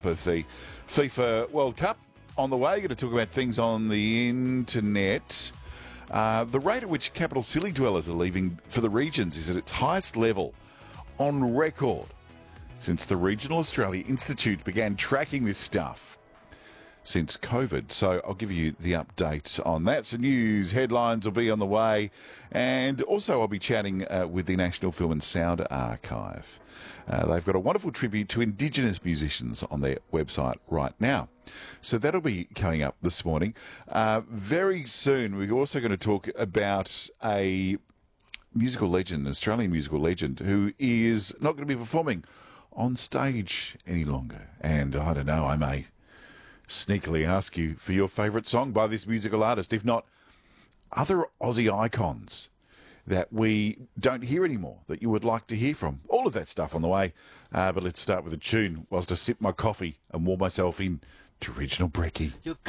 of the FIFA World Cup on the way. Going to talk about things on the internet. The rate at which capital city dwellers are leaving for the regions is at its highest level on record since the Regional Australia Institute began tracking this stuff since COVID. So I'll give you the update on that. So news headlines will be on the way. And also I'll be chatting with the National Film and Sound Archive. They've got a wonderful tribute to Indigenous musicians on their website right now. So that'll be coming up this morning. Very soon we're also going to talk about a musical legend, an Australian musical legend, who is not going to be performing on stage any longer. And I don't know, I may sneakily ask you for your favourite song by this musical artist, if not other Aussie icons that we don't hear anymore that you would like to hear from. All of that stuff on the way. But let's start with a tune whilst I sip my coffee and warm myself in to Regional Brekkie.